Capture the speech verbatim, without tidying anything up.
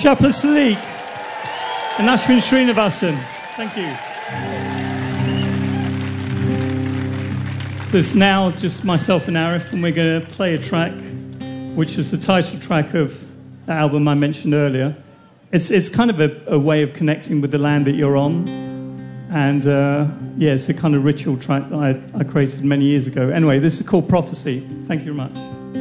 Chapa Salik and Ashwin Srinivasan. Thank you. There's now just myself and Arif, and we're going to play a track which is the title track of the album I mentioned earlier. It's it's kind of a, a way of connecting with the land that you're on. And uh, yeah, it's a kind of ritual track that I, I created many years ago. Anyway, this is called Prophecy. Thank you very much.